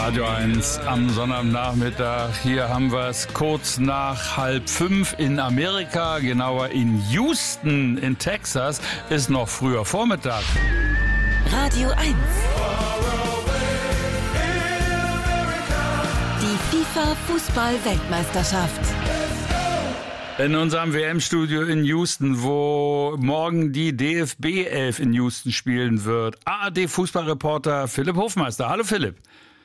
Radio 1 am Sonnabendnachmittag. Hier haben wir es kurz nach 4:30 in Amerika, genauer in Houston in Texas, ist noch früher Vormittag. Radio 1. Die FIFA-Fußball-Weltmeisterschaft. In unserem WM-Studio in Houston, wo morgen die DFB 11 in Houston spielen wird. ARD-Fußballreporter Philipp Hofmeister. Hallo Philipp.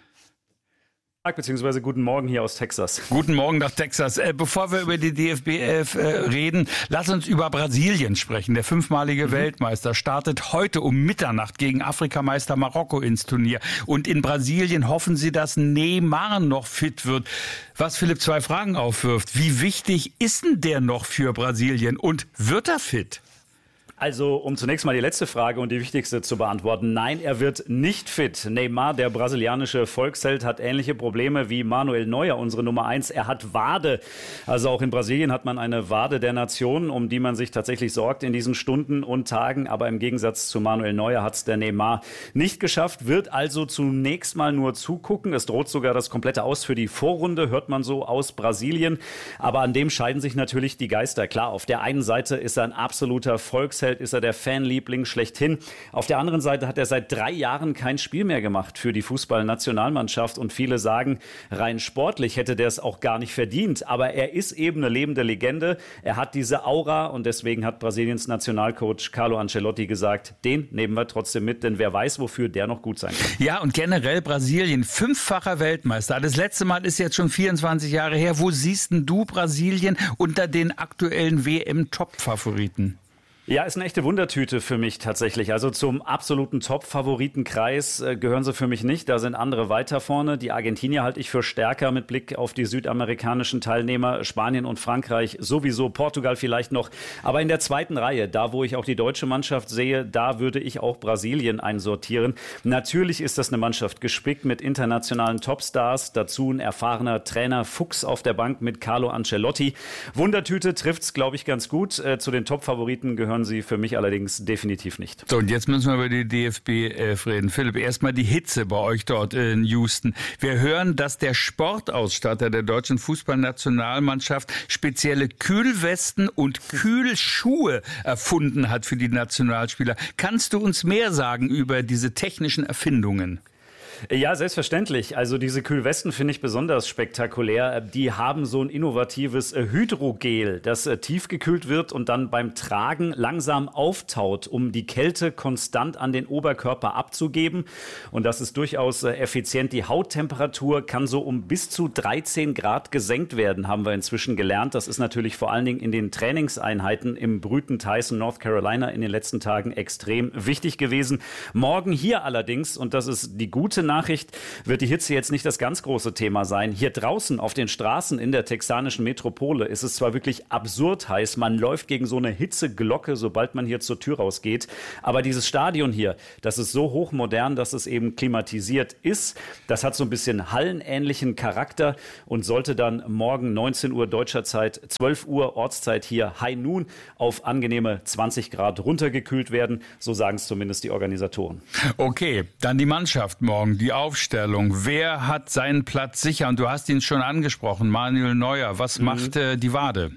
Beziehungsweise guten Morgen hier aus Texas. Guten Morgen nach Texas. Bevor wir über die DFB 11 reden, lass uns über Brasilien sprechen. Der 5-malige Weltmeister startet heute um Mitternacht gegen Afrikameister Marokko ins Turnier. Und in Brasilien hoffen sie, dass Neymar noch fit wird. Was Philipp 2 Fragen aufwirft. Wie wichtig ist denn der noch für Brasilien und wird er fit? Also, um zunächst mal die letzte Frage und die wichtigste zu beantworten. Nein, er wird nicht fit. Neymar, der brasilianische Volksheld, hat ähnliche Probleme wie Manuel Neuer, unsere Nummer 1. Er hat Wade. Also auch in Brasilien hat man eine Wade der Nation, um die man sich tatsächlich sorgt in diesen Stunden und Tagen. Aber im Gegensatz zu Manuel Neuer hat es der Neymar nicht geschafft, wird also zunächst mal nur zugucken. Es droht sogar das komplette Aus für die Vorrunde, hört man so aus Brasilien. Aber an dem scheiden sich natürlich die Geister. Klar, auf der einen Seite ist er ein absoluter Volksheld, ist er der Fanliebling schlechthin. Auf der anderen Seite hat er seit 3 Jahren kein Spiel mehr gemacht für die Fußballnationalmannschaft und viele sagen, rein sportlich hätte der es auch gar nicht verdient. Aber er ist eben eine lebende Legende. Er hat diese Aura und deswegen hat Brasiliens Nationalcoach Carlo Ancelotti gesagt, den nehmen wir trotzdem mit, denn wer weiß, wofür der noch gut sein kann. Ja, und generell Brasilien, 5-facher Weltmeister. Das letzte Mal ist jetzt schon 24 Jahre her. Wo siehst denn du Brasilien unter den aktuellen WM-Top-Favoriten? Ja, ist eine echte Wundertüte für mich tatsächlich. Also zum absoluten Top-Favoritenkreis gehören sie für mich nicht. Da sind andere weiter vorne. Die Argentinier halte ich für stärker mit Blick auf die südamerikanischen Teilnehmer. Spanien und Frankreich sowieso, Portugal vielleicht noch. Aber in der zweiten Reihe, da wo ich auch die deutsche Mannschaft sehe, da würde ich auch Brasilien einsortieren. Natürlich ist das eine Mannschaft gespickt mit internationalen Topstars. Dazu ein erfahrener Trainer Fuchs auf der Bank mit Carlo Ancelotti. Wundertüte trifft's, glaube ich, ganz gut. Zu den Top-Favoriten gehören sie für mich allerdings definitiv nicht. So, und jetzt müssen wir über die DFB 11 reden. Philipp, erstmal die Hitze bei euch dort in Houston. Wir hören, dass der Sportausstatter der deutschen Fußballnationalmannschaft spezielle Kühlwesten und Kühlschuhe erfunden hat für die Nationalspieler. Kannst du uns mehr sagen über diese technischen Erfindungen? Ja, selbstverständlich. Also diese Kühlwesten finde ich besonders spektakulär. Die haben so ein innovatives Hydrogel, das tiefgekühlt wird und dann beim Tragen langsam auftaut, um die Kälte konstant an den Oberkörper abzugeben. Und das ist durchaus effizient. Die Hauttemperatur kann so um bis zu 13 Grad gesenkt werden, haben wir inzwischen gelernt. Das ist natürlich vor allen Dingen in den Trainingseinheiten im Brüten Tyson, North Carolina in den letzten Tagen extrem wichtig gewesen. Morgen hier allerdings, und das ist die gute Nachricht, wird die Hitze jetzt nicht das ganz große Thema sein. Hier draußen auf den Straßen in der texanischen Metropole ist es zwar wirklich absurd heiß, man läuft gegen so eine Hitzeglocke, sobald man hier zur Tür rausgeht, aber dieses Stadion hier, das ist so hochmodern, dass es eben klimatisiert ist. Das hat so ein bisschen hallenähnlichen Charakter und sollte dann morgen 19 Uhr deutscher Zeit, 12 Uhr Ortszeit hier High Noon auf angenehme 20 Grad runtergekühlt werden. So sagen es zumindest die Organisatoren. Okay, dann die Mannschaft morgen. Die Aufstellung. Wer hat seinen Platz sicher? Und du hast ihn schon angesprochen, Manuel Neuer. Was macht die Wade?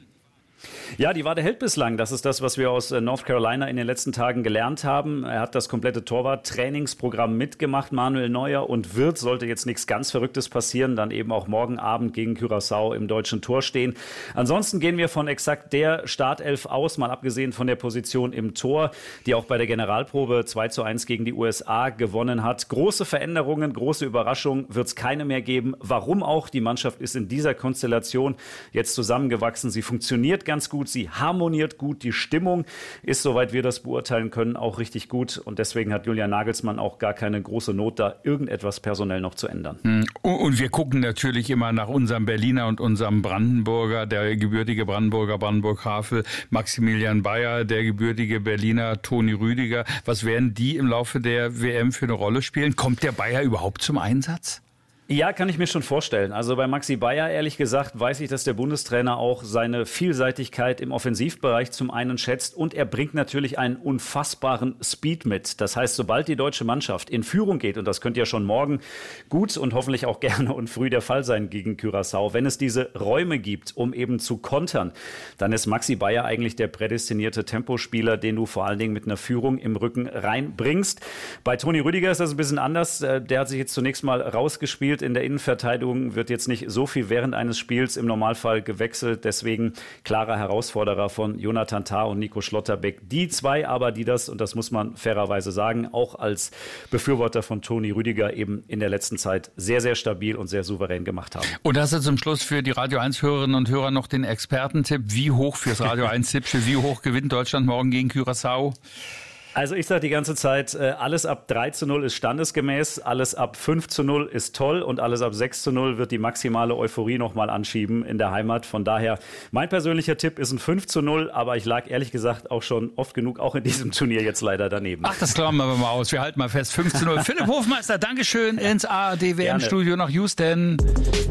Ja, die Wade hält bislang. Das ist das, was wir aus North Carolina in den letzten Tagen gelernt haben. Er hat das komplette Torwart-Trainingsprogramm mitgemacht, Manuel Neuer, und sollte jetzt nichts ganz Verrücktes passieren, dann eben auch morgen Abend gegen Curaçao im deutschen Tor stehen. Ansonsten gehen wir von exakt der Startelf aus, mal abgesehen von der Position im Tor, die auch bei der Generalprobe 2:1 gegen die USA gewonnen hat. Große Veränderungen, große Überraschungen wird es keine mehr geben. Warum auch? Die Mannschaft ist in dieser Konstellation jetzt zusammengewachsen. Sie funktioniert ganz gut, sie harmoniert gut, die Stimmung ist, soweit wir das beurteilen können, auch richtig gut und deswegen hat Julian Nagelsmann auch gar keine große Not, da irgendetwas personell noch zu ändern. Und wir gucken natürlich immer nach unserem Berliner und unserem Brandenburger, der gebürtige Brandenburger Brandenburg-Havel, Maximilian Bayer, der gebürtige Berliner Toni Rüdiger. Was werden die im Laufe der WM für eine Rolle spielen? Kommt der Bayer überhaupt zum Einsatz? Ja, kann ich mir schon vorstellen. Also bei Maxi Bayer, ehrlich gesagt, weiß ich, dass der Bundestrainer auch seine Vielseitigkeit im Offensivbereich zum einen schätzt und er bringt natürlich einen unfassbaren Speed mit. Das heißt, sobald die deutsche Mannschaft in Führung geht, und das könnte ja schon morgen gut und hoffentlich auch gerne und früh der Fall sein gegen Curaçao, wenn es diese Räume gibt, um eben zu kontern, dann ist Maxi Bayer eigentlich der prädestinierte Tempospieler, den du vor allen Dingen mit einer Führung im Rücken reinbringst. Bei Toni Rüdiger ist das ein bisschen anders. Der hat sich jetzt zunächst mal rausgespielt in der Innenverteidigung, wird jetzt nicht so viel während eines Spiels im Normalfall gewechselt. Deswegen klarer Herausforderer von Jonathan Tah und Nico Schlotterbeck. Die zwei aber, die das, und das muss man fairerweise sagen, auch als Befürworter von Toni Rüdiger eben in der letzten Zeit sehr, sehr stabil und sehr souverän gemacht haben. Und hast du zum Schluss für die Radio 1 Hörerinnen und Hörer noch den Expertentipp? Wie hoch fürs Radio 1 Tippspiel? Wie hoch gewinnt Deutschland morgen gegen Curaçao? Also ich sage die ganze Zeit, alles ab 3:0 ist standesgemäß, alles ab 5:0 ist toll und alles ab 6:0 wird die maximale Euphorie nochmal anschieben in der Heimat. Von daher, mein persönlicher Tipp ist ein 5:0, aber ich lag ehrlich gesagt auch schon oft genug, auch in diesem Turnier jetzt leider daneben. Ach, das klammern wir mal aus. Wir halten mal fest, 5:0. Philipp Hofmeister, Dankeschön ins ARD WM-Studio nach Houston.